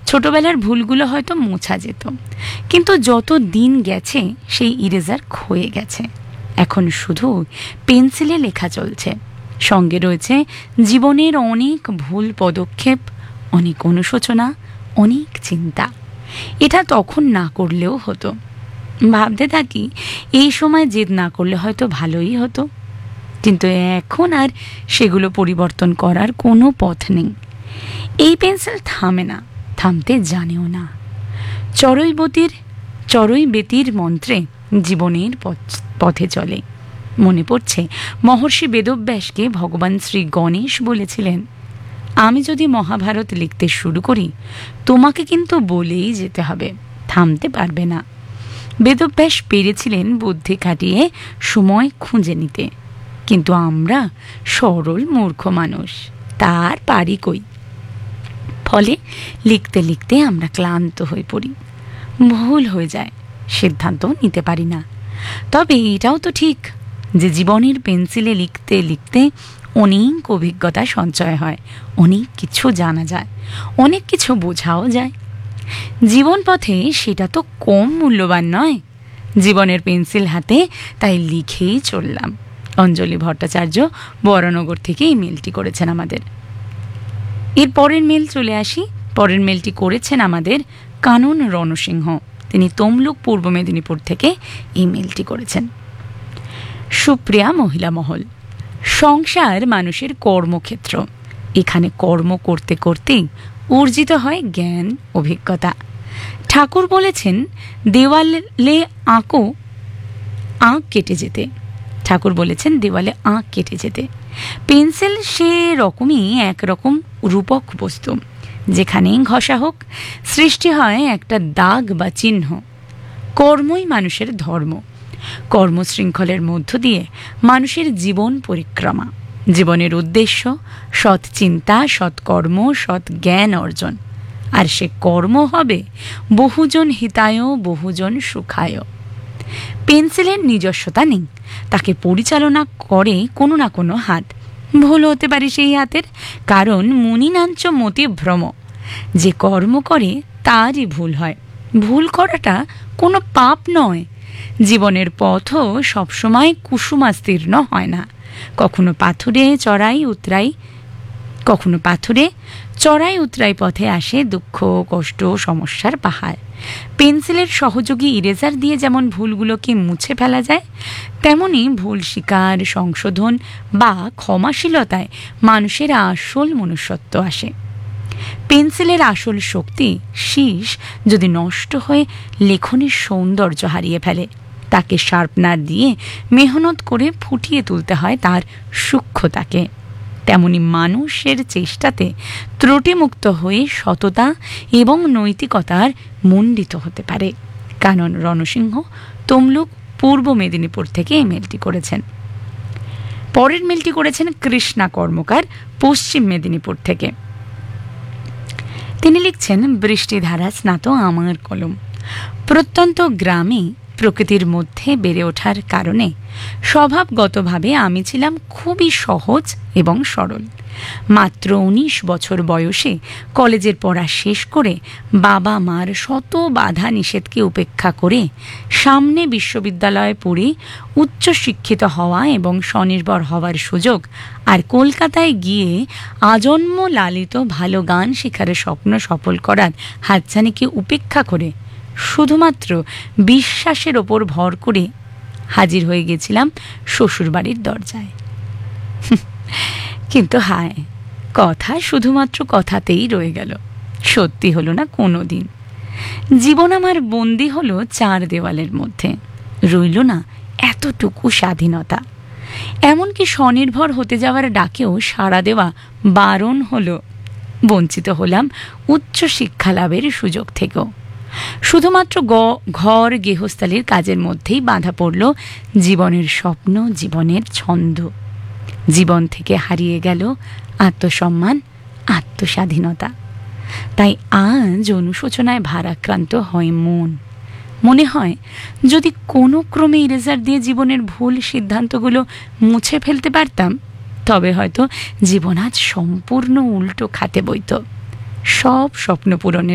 ছোটবেলার ভুলগুলো হয়তো মোছা যেত, কিন্তু যত দিন গেছে সেই ইরেজার ক্ষয়ে গেছে। এখন শুধু পেন্সিলে লেখা চলছে, সঙ্গে রয়েছে জীবনের অনেক ভুল পদক্ষেপ, অনেক অনুশোচনা, অনেক চিন্তা। এটা তখন না করলেও হতো। ভাবতে থাকি এই সময় জেদ না করলে হয়তো ভালোই হতো, কিন্তু এখন আর সেগুলো পরিবর্তন করার কোনো পথ নেই। এই পেন্সিল থামে না, থামতে জানেও না। চড়ই বেতির মন্ত্রে জীবনের পথে চলে। মনে পড়ছে মহর্ষি বেদব্যাসকে ভগবান শ্রী গণেশ বলেছিলেন, আমি যদি মহাভারত লিখতে শুরু করি তোমাকে কিন্তু বলেই যেতে হবে, থামতে পারবে না। বেদব্যাস পেরেছিলেন বুদ্ধি খাটিয়ে সময় খুঁজে নিতে, কিন্তু আমরা সরল মূর্খ মানুষ, তার পারি কই। ফলে লিখতে লিখতে আমরা ক্লান্ত হয়ে পড়ি, ভুল হয়ে যায়, সিদ্ধান্ত নিতে পারি না। তবে এটাও তো ঠিক যে জীবনের পেন্সিলে লিখতে লিখতে অনেক অভিজ্ঞতা সঞ্চয় হয়, অনেক কিছু জানা যায়, অনেক কিছু বোঝাও যায়। জীবন পথে সেটা তো কম মূল্যবান নয়। জীবনের পেন্সিল হাতে তাই লিখেই চললাম। অঞ্জলি ভট্টাচার্য বরানগর থেকে এই মেলটি করেছেন আমাদের। এর পরের মেল চলে আসি। পরের মেলটি করেছেন আমাদের কানন রণসিংহ। তিনি তমলুক পূর্ব মেদিনীপুর থেকে এই মেলটি করেছেন। সুপ্রিয়া মহিলা মহল, সংসার মানুষের কর্মক্ষেত্র। এখানে কর্ম করতে করতেই অর্জিত হয় জ্ঞান, অভিজ্ঞতা। ঠাকুর বলেছেন দেওয়ালে আঁক কেটে যেতে। ঠাকুর বলেছেন দেওয়ালে আঁক কেটে যেতে। পেন্সিল সে রকমই একরকম রূপক বস্তু, যেখানেই ঘষা হোক সৃষ্টি হয় একটা দাগ বা চিহ্ন। কর্মই মানুষের ধর্ম। কর্মশৃঙ্খলের মধ্য দিয়ে মানুষের জীবন পরিক্রমা, জীবনের উদ্দেশ্য সৎ চিন্তা, সৎকর্ম, সৎ জ্ঞান অর্জন। আর সে কর্ম হবে বহুজন হিতায়, বহুজন সুখায়। পেন্সিলের নিজস্বতা নেই, তাকে পরিচালনা করে কোনো না কোনো হাত। ভুল হতে পারে সেই হাতের, কারণ মুনিনাঞ্চ মতি ভ্রম। যে কর্ম করে তারই ভুল হয়। ভুল করাটা কোনো পাপ নয়। জীবনের পথও সবসময় কুসুমাস্তীর্ণ হয় না। কখনো পাথুরে চড়াই উতরাই পথে আসে দুঃখ, কষ্ট, সমস্যার পাহাড়। পেন্সিলের সহযোগী ইরেজার দিয়ে যেমন ভুলগুলোকে মুছে ফেলা যায়, তেমনি ভুল স্বীকার, সংশোধন বা ক্ষমাশীলতায় মানুষের আসল মনুষ্যত্ব আসে। পেন্সিলের আসল শক্তি শীষ যদি নষ্ট হয়ে লেখনের সৌন্দর্য হারিয়ে ফেলে, তাকে শার্পনার দিয়ে মেহনত করে ফুটিয়ে তুলতে হয় তার সূক্ষ্মতাকে। তেমনি মানুষের চেষ্টাতে ত্রুটিমুক্ত হয়ে সততা এবং নৈতিকতার মণ্ডিত হতে পারে। কানন রণসিংহ তমলুক পূর্ব মেদিনীপুর থেকে এই মেলটি করেছেন। পরের মেলটি করেছেন কৃষ্ণা কর্মকার পশ্চিম মেদিনীপুর থেকে। তিনি লিখছেন, বৃষ্টিধারা স্নাত আমার কলম। প্রত্যন্ত গ্রামে প্রকৃতির মধ্যে বেড়ে ওঠার কারণে স্বভাবগতভাবে আমি ছিলাম খুবই সহজ এবং সরল। মাত্র 19 বছর বয়সে কলেজের পড়া শেষ করে বাবা মার শত বাধা নিষেধকে উপেক্ষা করে সামনে বিশ্ববিদ্যালয়ে পড়ে উচ্চশিক্ষিত হওয়া এবং স্বনির্ভর হওয়ার সুযোগ, আর কলকাতায় গিয়ে আজন্ম লালিত ভালো গান শেখার স্বপ্ন সফল করার হাতছানিকে উপেক্ষা করে শুধুমাত্র বিশ্বাসের ওপর ভর করে হাজির হয়ে গেছিলাম শ্বশুরবাড়ির দরজায়। কিন্তু হায়, কথা শুধুমাত্র কথাতেই রয়ে গেল, সত্যি হলো না কোনো দিন। জীবন আমার বন্দি হলো 4 দেওয়ালের মধ্যে, রইল না এতটুকু স্বাধীনতা। এমনকি স্বনির্ভর হতে যাওয়ার ডাকেও সাড়া দেওয়া বারণ হলো। বঞ্চিত হলাম উচ্চ শিক্ষা লাভের সুযোগ থেকেও। শুধুমাত্র ঘর গৃহস্থালির কাজের মধ্যেই বাঁধা পড়ল জীবনের স্বপ্ন, জীবনের ছন্দ। জীবন থেকে হারিয়ে গেল আত্মসম্মান, আত্মস্বাধীনতা। তাই আজ অনুশোচনায় ভারাক্রান্ত হয় মন। মনে হয় যদি কোনো ক্রমে ইরেজার দিয়ে জীবনের ভুল সিদ্ধান্তগুলো মুছে ফেলতে পারতাম, তবে হয়তো জীবন আজ সম্পূর্ণ উল্টো খাতে বইত। সব স্বপ্ন পূরণের